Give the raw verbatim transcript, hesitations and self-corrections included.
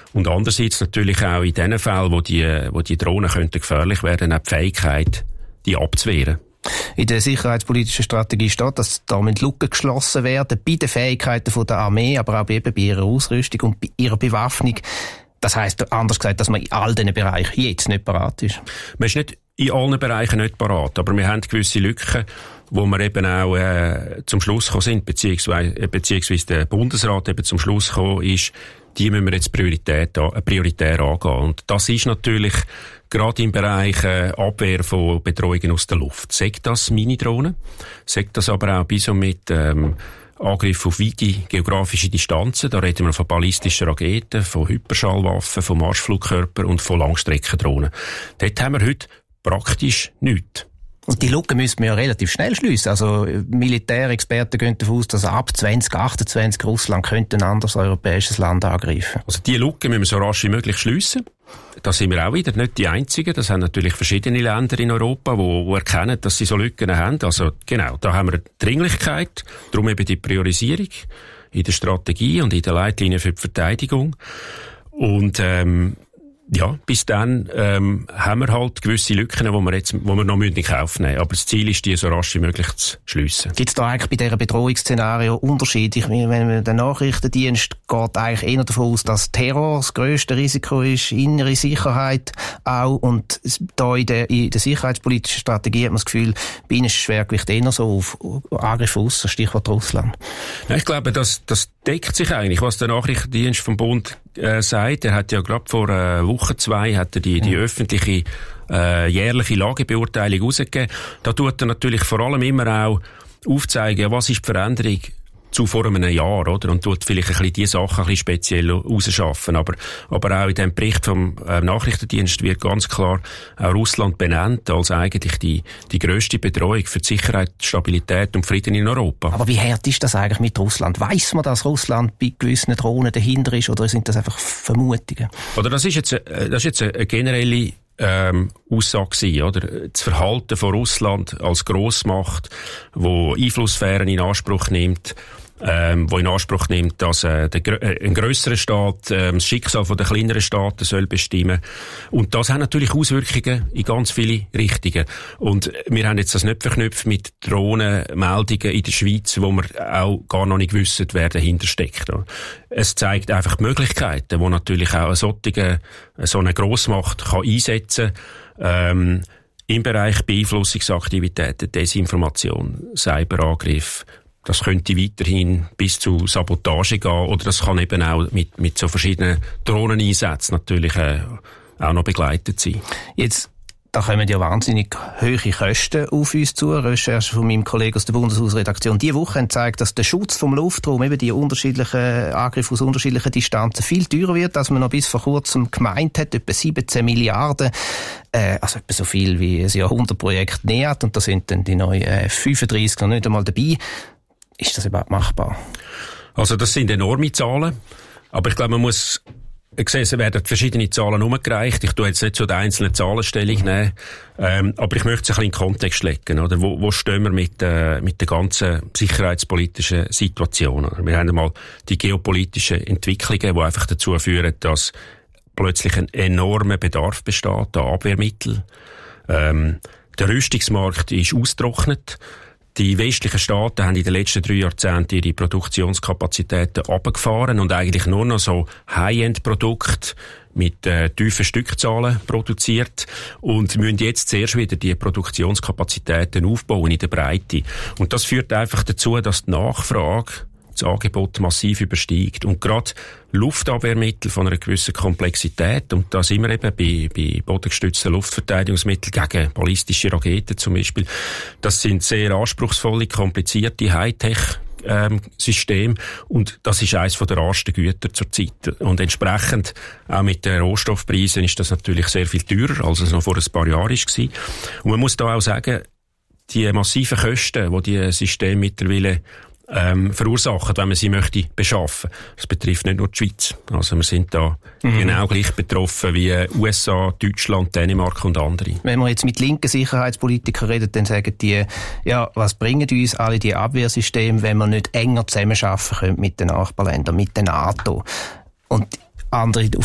Und andererseits natürlich auch in den Fällen, wo die, wo die Drohnen könnten gefährlich werden, auch die Fähigkeit, die abzuwehren. In der sicherheitspolitischen Strategie steht, dass damit Lücken geschlossen werden bei den Fähigkeiten von der Armee, aber auch eben bei ihrer Ausrüstung und bei ihrer Bewaffnung. Das heisst, anders gesagt, dass man in all diesen Bereichen jetzt nicht parat ist. Man ist nicht in allen Bereichen nicht parat, aber wir haben gewisse Lücken, wo wir eben auch äh, zum Schluss gekommen sind, beziehungsweise, äh, beziehungsweise der Bundesrat eben zum Schluss gekommen ist, die müssen wir jetzt Priorität, äh, prioritär angehen. Und das ist natürlich gerade im Bereich äh, Abwehr von Bedrohungen aus der Luft. Sagt das Minidrohnen, sagt das aber auch bis und mit ähm, Angriff auf weite geografische Distanzen. Da reden wir von ballistischen Raketen, von Hyperschallwaffen, von Marschflugkörpern und von Langstreckendrohnen. Dort haben wir heute praktisch nichts. Und die Lücke müssen wir ja relativ schnell schliessen. Also Militärexperten gehen davon aus, dass ab zwanzig achtundzwanzig Russland könnte ein anderes europäisches Land angreifen. Also die Lücke müssen wir so rasch wie möglich schliessen. Da sind wir auch wieder nicht die Einzigen. Das haben natürlich verschiedene Länder in Europa, die, die erkennen, dass sie so Lücken haben. Also genau, da haben wir eine Dringlichkeit, darum eben die Priorisierung in der Strategie und in der Leitlinie für die Verteidigung. Und ähm, ja, bis dann ähm, haben wir halt gewisse Lücken, die wir jetzt, wo wir noch in Kauf nehmen müssen. Aber das Ziel ist, die so rasch wie möglich zu schliessen. Gibt es da eigentlich bei dieser Bedrohungsszenario Unterschiede? Ich meine, wenn der Nachrichtendienst geht eigentlich eher davon aus, dass Terror das grösste Risiko ist, innere Sicherheit auch. Und da in der, in der sicherheitspolitischen Strategie hat man das Gefühl, bei Ihnen ist das Schwergewicht eher so auf Angriffe aussen, Stichwort Russland. Ja, ich glaube, das, das deckt sich eigentlich, was der Nachrichtendienst vom Bund äh, sagt. Er hat ja gerade vor äh, Woche zwei hat er die, die mhm. öffentliche äh, jährliche Lagebeurteilung rausgegeben. Da tut er natürlich vor allem immer auch aufzeigen, was ist die Veränderung zu vor einem Jahr, oder? Und tut vielleicht ein bisschen die Sachen ein bisschen speziell rausschaffen. Aber, aber auch in dem Bericht vom äh, Nachrichtendienst wird ganz klar auch Russland benannt als eigentlich die, die grösste Bedrohung für die Sicherheit, Stabilität und Frieden in Europa. Aber wie hart ist das eigentlich mit Russland? Weiss man, dass Russland bei gewissen Drohnen dahinter ist, oder sind das einfach Vermutungen? Oder das ist jetzt, das ist jetzt eine generelle Ähm, Aussage gewesen, oder? Das Verhalten von Russland als Grossmacht, wo Einflusssphären in Anspruch nimmt, ähm, wo in Anspruch nimmt, dass äh, der, äh, ein grösserer Staat äh, das Schicksal von der kleineren Staaten soll bestimmen. Und das hat natürlich Auswirkungen in ganz viele Richtungen. Und wir haben jetzt das nicht verknüpft mit Drohnenmeldungen in der Schweiz, wo wir auch gar noch nicht wissen, wer dahinter steckt. Es zeigt einfach die Möglichkeiten, wo natürlich auch eine solche, so eine Grossmacht kann einsetzen ähm, im Bereich Beeinflussungsaktivitäten, Desinformation, Cyberangriff. Das könnte weiterhin bis zu Sabotage gehen, oder das kann eben auch mit, mit so verschiedenen Drohneneinsätzen natürlich äh, auch noch begleitet sein. Jetzt, da kommen ja wahnsinnig hohe Kosten auf uns zu. Recherche von meinem Kollegen aus der Bundeshausredaktion diese Woche haben gezeigt, dass der Schutz vom Luftraum, eben die unterschiedlichen Angriffe aus unterschiedlichen Distanzen, viel teurer wird, als man noch bis vor kurzem gemeint hat. Etwa siebzehn Milliarden. Äh, also etwa so viel wie ein Jahrhundertprojekt nähert. Und da sind dann die neuen äh, fünfunddreissig noch nicht einmal dabei. Ist das überhaupt machbar? Also das sind enorme Zahlen, aber ich glaube, man muss sehen, es werden verschiedene Zahlen umgereicht. Ich tue jetzt nicht zu den einzelnen Zahlen Stellung nehmen, ähm, aber ich möchte es ein bisschen in den Kontext legen. Oder? Wo, wo stehen wir mit, äh, mit der ganzen sicherheitspolitischen Situation? Oder? Wir haben einmal die geopolitischen Entwicklungen, die einfach dazu führen, dass plötzlich ein enormer Bedarf besteht an Abwehrmitteln. Ähm, der Rüstungsmarkt ist ausgetrocknet. Die westlichen Staaten haben in den letzten drei Jahrzehnten ihre Produktionskapazitäten runtergefahren und eigentlich nur noch so High-End-Produkte mit äh, tiefen Stückzahlen produziert und müssen jetzt zuerst wieder die Produktionskapazitäten aufbauen in der Breite. Und das führt einfach dazu, dass die Nachfrage das Angebot massiv übersteigt. Und gerade Luftabwehrmittel von einer gewissen Komplexität, und da sind wir eben bei, bei bodengestützten Luftverteidigungsmitteln gegen ballistische Raketen zum Beispiel, das sind sehr anspruchsvolle, komplizierte Hightech Ähm, System, und das ist eines der rarsten Güter zurzeit. Und entsprechend auch mit den Rohstoffpreisen ist das natürlich sehr viel teurer, als es noch vor ein paar Jahren war. Und man muss da auch sagen, die massiven Kosten, die die Systeme mittlerweile ähm, verursachen, wenn man sie möchte beschaffen. Das betrifft nicht nur die Schweiz. Also wir sind da mhm. genau gleich betroffen wie U S A, Deutschland, Dänemark und andere. Wenn wir jetzt mit linken Sicherheitspolitikern reden, dann sagen die, ja, was bringen uns alle die Abwehrsysteme, wenn wir nicht enger zusammenarbeiten können mit den Nachbarländern, mit der NATO? Und andere auf